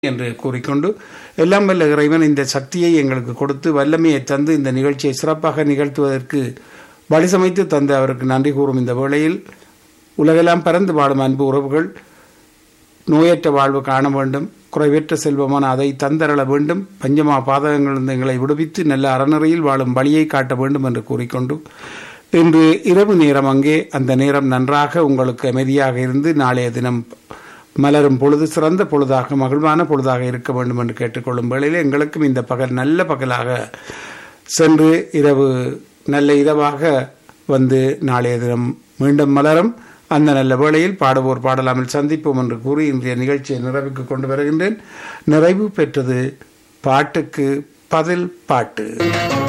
என்று கூறிக்கொண்டு எல்லாம் வல்ல இறைவன் இந்த சக்தியை எங்களுக்கு கொடுத்து வல்லமையை தந்து இந்த நிகழ்ச்சியை சிறப்பாக நிகழ்த்துவதற்கு வழி சமைத்து தந்து அவருக்கு நன்றி கூறும் இந்த வேளையில் உலகெல்லாம் பறந்து வாழும் அன்பு உறவுகள் நோயற்ற வாழ்வு காண வேண்டும், குறைவற்ற செல்வமான அதை தந்தரள வேண்டும், பஞ்சமா பாதகங்களிலிருந்து எங்களை விடுவித்து நல்ல அறநெறியில் வாழும் வழியை காட்ட வேண்டும் என்று கூறிக்கொண்டு இன்று இரவு நேரம் அங்கே அந்த நேரம் நன்றாக உங்களுக்கு அமைதியாக இருந்து நாளைய தினம் மலரும் பொழுது சிறந்த பொழுதாக மகிழ்வான பொழுதாக இருக்க வேண்டும் என்று கேட்டுக்கொள்ளும் வேளையில் எங்களுக்கும் இந்த பகல் நல்ல பகலாக சென்று இரவு நல்ல இரவாக வந்து நாளைய தினம் மீண்டும் மலரும் அந்த நல்ல வேளையில் பாடுவோர் பாடலாமல் சந்திப்போம் என்று கூறி இன்றைய நிகழ்ச்சியை நிறைவுக்கு கொண்டு வருகின்றேன். நிறைவு பெற்றது பாட்டுக்கு பதில் பாட்டு.